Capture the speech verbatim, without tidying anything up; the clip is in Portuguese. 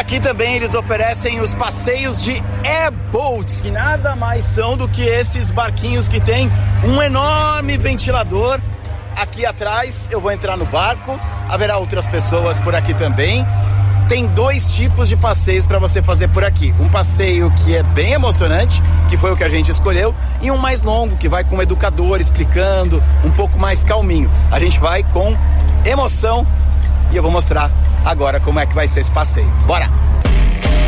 Aqui também eles oferecem os passeios de airboats, que nada mais são do que esses barquinhos que tem um enorme ventilador. Aqui atrás eu vou entrar no barco, haverá outras pessoas por aqui também. Tem dois tipos de passeios para você fazer por aqui. Um passeio que é bem emocionante, que foi o que a gente escolheu, e um mais longo, que vai com um educador explicando, um pouco mais calminho. A gente vai com emoção e eu vou mostrar agora como é que vai ser esse passeio. Bora!